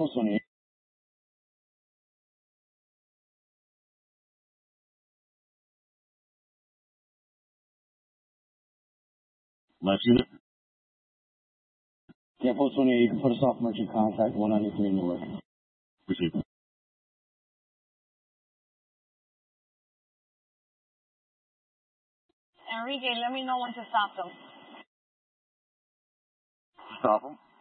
Careful, Sonny. Left unit. Careful, Sonny. You can put us off merchant contact 193 North. Receive. Enrique, let me know when to stop them. Stop them.